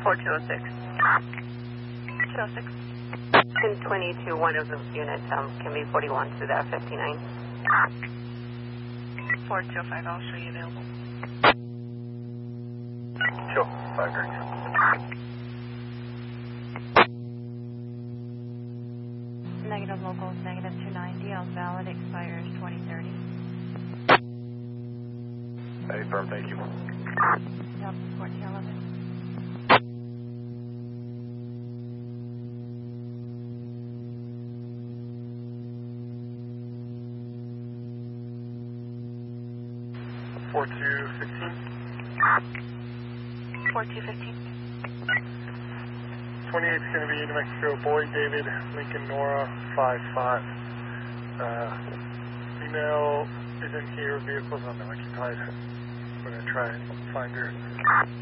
4206. 206. 1022, one of those units can be 41 to that 59. 4205, I'll show you available. Sure, 5 drinks. Negative locals, negative 290, L valid, expires 2030. Hey, firm, thank you. Delta 1411. Four two 15. 4215. 28 is going to be New Mexico, Boy, David, Lincoln, Nora, 55. Female is in here, vehicles on the occupied. We're going to try and find her.